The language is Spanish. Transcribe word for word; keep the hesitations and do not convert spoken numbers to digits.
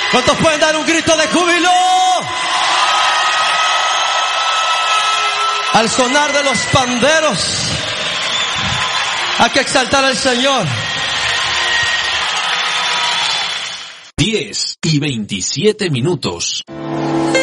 ¿Cuántos pueden dar un grito de júbilo? Al sonar de los panderos, hay que exaltar al Señor. diez y veintisiete minutos.